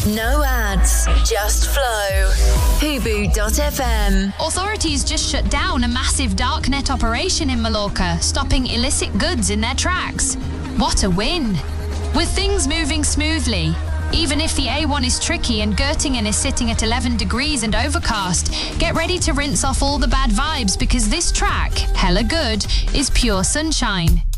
No ads, just flow. Hubu.fm. Authorities just shut down a massive darknet operation in Mallorca, stopping illicit goods in their tracks. What a win! With things moving smoothly, even if the A1 is tricky and Göttingen is sitting at 11 degrees and overcast, get ready to rinse off all the bad vibes because this track, Hella Good, is pure sunshine.